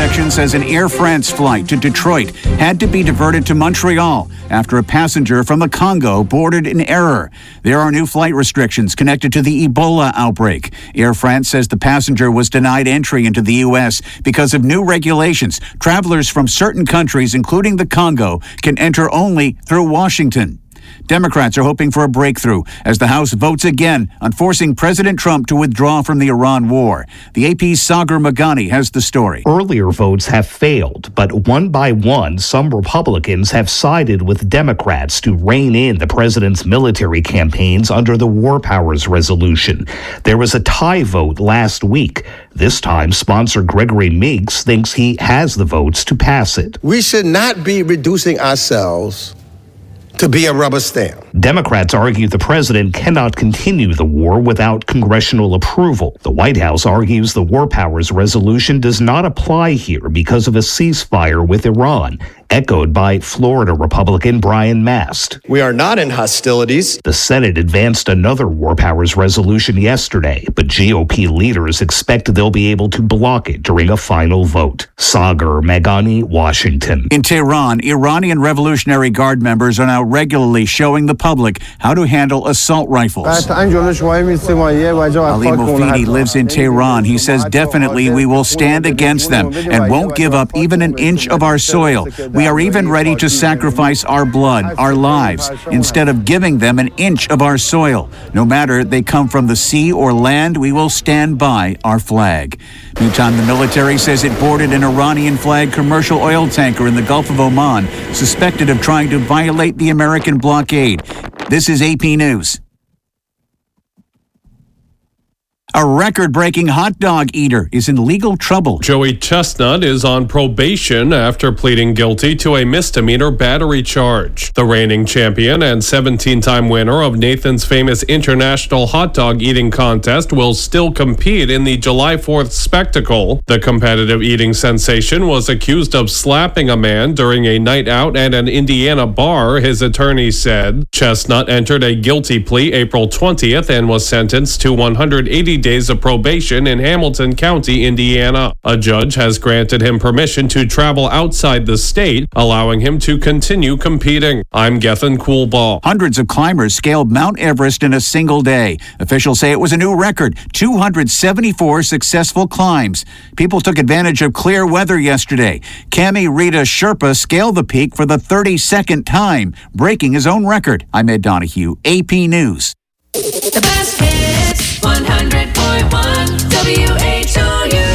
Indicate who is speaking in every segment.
Speaker 1: section says an Air France flight to Detroit had to be diverted to Montreal after a passenger from the Congo boarded in error. There are new flight restrictions connected to the Ebola outbreak. Air France says the passenger was denied entry into the U.S. because of new regulations. Travelers from certain countries, including the Congo, can enter only through Washington. Democrats are hoping for a breakthrough as the House votes again on forcing President Trump to withdraw from the Iran war. The AP's Sagar Magani has the story.
Speaker 2: Earlier votes have failed, but one by one, some Republicans have sided with Democrats to rein in the president's military campaigns under the War Powers Resolution. There was a tie vote last week. This time, sponsor Gregory Meeks thinks he has the votes to pass it.
Speaker 3: We should not be reducing ourselves to be a rubber stamp.
Speaker 2: Democrats argue the president cannot continue the war without congressional approval. The White House argues the War Powers Resolution does not apply here because of a ceasefire with Iran, echoed by Florida Republican Brian Mast.
Speaker 4: We are not in hostilities.
Speaker 2: The Senate advanced another War Powers Resolution yesterday, but GOP leaders expect they'll be able to block it during a final vote. Sagar Magani, Washington.
Speaker 1: In Tehran, Iranian Revolutionary Guard members are now regularly showing the public how to handle assault rifles. Ali Mofidi lives in Tehran. He says definitely we will stand against them and won't give up even an inch of our soil. We are even ready to sacrifice our blood, our lives, instead of giving them an inch of our soil. No matter they come from the sea or land, we will stand by our flag. Meantime, the military says it boarded an Iranian-flagged commercial oil tanker in the Gulf of Oman, suspected of trying to violate the American blockade. This is AP News. A record-breaking hot dog eater is in legal trouble.
Speaker 5: Joey Chestnut is on probation after pleading guilty to a misdemeanor battery charge. The reigning champion and 17-time winner of Nathan's famous international hot dog eating contest will still compete in the July 4th spectacle. The competitive eating sensation was accused of slapping a man during a night out at an Indiana bar, his attorney said. Chestnut entered a guilty plea April 20th and was sentenced to 180 days of probation in Hamilton County, Indiana. A judge has granted him permission to travel outside the state, allowing him to continue competing. I'm Gethin Coolbaugh.
Speaker 1: Hundreds of climbers scaled Mount Everest in a single day. Officials say it was a new record, 274 successful climbs. People took advantage of clear weather yesterday. Cami Rita Sherpa scaled the peak for the 32nd time, breaking his own record. I'm Ed Donahue, AP News.
Speaker 6: The best hits, 100.1 WHOU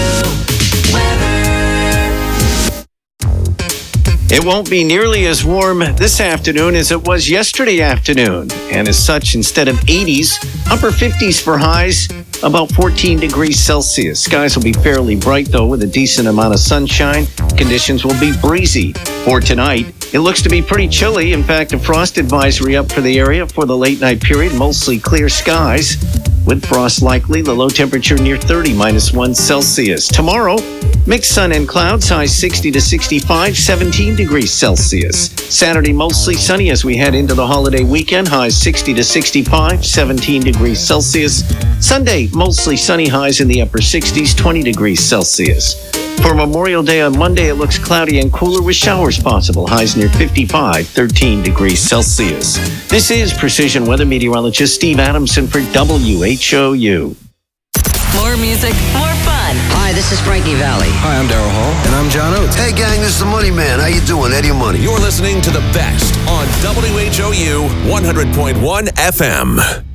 Speaker 6: weather.
Speaker 7: It won't be nearly as warm this afternoon as it was yesterday afternoon. And as such, instead of 80s, upper 50s for highs, about 14 degrees Celsius. Skies will be fairly bright, though, with a decent amount of sunshine. Conditions will be breezy. For tonight, it looks to be pretty chilly. In fact, a frost advisory up for the area for the late night period. Mostly clear skies with frost likely. The low temperature near 30, -1 Celsius. Tomorrow, mixed sun and clouds, highs 60 to 65, 17 degrees Celsius. Saturday, mostly sunny as we head into the holiday weekend. Highs 60 to 65, 17 degrees Celsius. Sunday, mostly sunny, highs in the upper 60s, 20 degrees Celsius. For Memorial Day on Monday, it looks cloudy and cooler with showers possible. Highs near 55, 13 degrees Celsius. This is Precision Weather Meteorologist Steve Adamson for WHOU.
Speaker 6: More music, more fun.
Speaker 8: Hi, this is Frankie Valli.
Speaker 9: Hi, I'm Daryl Hall.
Speaker 10: And I'm John Oates. Hey, gang, this is the Money Man. How you doing? Eddie Money.
Speaker 9: You're listening to the best on WHOU 100.1 FM.